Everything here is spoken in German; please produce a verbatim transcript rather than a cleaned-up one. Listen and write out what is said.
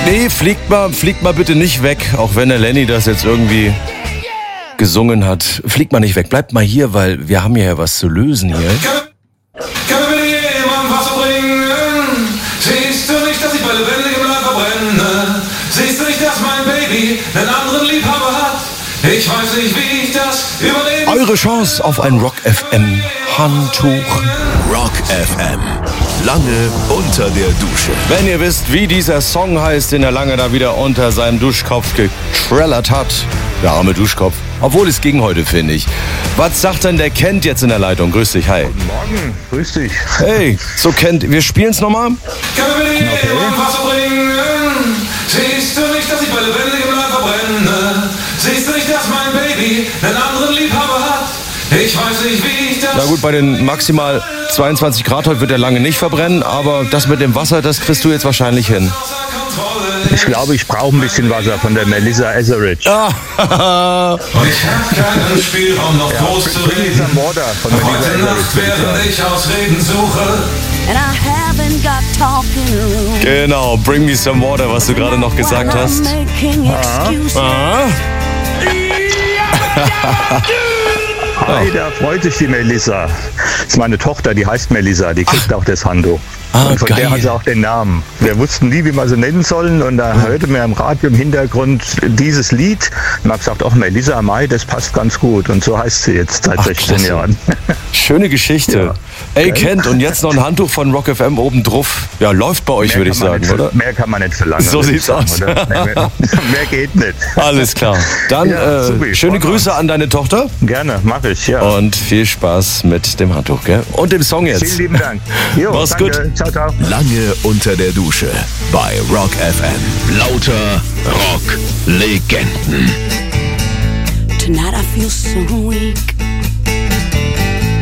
Nee, fliegt mal, fliegt mal bitte nicht weg, auch wenn der Lenny das jetzt irgendwie gesungen hat. Fliegt mal nicht weg, bleibt mal hier, weil wir haben ja was zu lösen hier. Kann mir bitte jemand Wasser bringen? Siehst du nicht, dass ich bei lebendigem Leib verbrenne? Siehst du nicht, dass mein Baby einen anderen Liebhaber hat? Ich weiß nicht, wie ich das überlebe. Eure Chance auf ein Rock F M Handtuch. Rock F M. Lange unter der Dusche. Wenn ihr wisst, wie dieser Song heißt, den er lange da wieder unter seinem Duschkopf getrellert hat. Der arme Duschkopf. Obwohl es ging heute, finde ich. Was sagt denn der Kent jetzt in der Leitung? Grüß dich, hi. Guten Morgen, grüß dich. Hey, so Kent, wir spielen es nochmal? Kann mir bitte jemand Wasser bringen? Siehst du nicht, dass ich bei lebendigem Leib verbrenne? Siehst du nicht, dass mein Baby einen anderen Liebhaber hat? Ich weiß nicht, wie ich das... Na gut, bei den maximal zweiundzwanzig Grad heute wird er lange nicht verbrennen, aber das mit dem Wasser, das kriegst du jetzt wahrscheinlich hin. Ich glaube, ich brauche ein bisschen Wasser von der Melissa Etheridge. Ah, Und ich hab keinen Spielraum noch groß zu Bring reden. some water von Melissa Heute Nacht, Etheridge. während ich Ausreden suche. And I haven't got talking room. genau, bring me some water, was du gerade noch gesagt hast. Making excuses. Ah. Hi, da freut sich die Melissa. Das ist meine Tochter, die heißt Melissa, die kriegt auch das Handtuch. Ah, und von geil. der hat sie auch den Namen. Wir wussten nie, wie wir sie nennen sollen, und da hörte mir im Radio im Hintergrund dieses Lied und habe gesagt, ach, Melissa Mai, das passt ganz gut. Und so heißt sie jetzt seit Ach, sechzehn klasse. Jahren. Schöne Geschichte. Ja. Ey, Okay. Kent, und jetzt noch ein Handtuch von Rock F M oben drauf. Ja, läuft bei euch, Mehr würde ich kann man sagen, nicht, oder? Mehr kann man nicht verlangen. So würde ich sieht's sagen, aus. oder? Mehr, mehr, mehr geht nicht. Alles klar. Dann Ja, äh, supi. schöne Voll Grüße an deine Tochter Gerne, mache ich, ja. und viel Spaß mit dem Handtuch, gell? Und dem Song jetzt. Vielen lieben Dank. Jo, Mach's danke. gut. Ciao, ciao. Lange unter der Dusche. Bei Rock F M. Lauter Rock-Legenden. Tonight I feel so weak.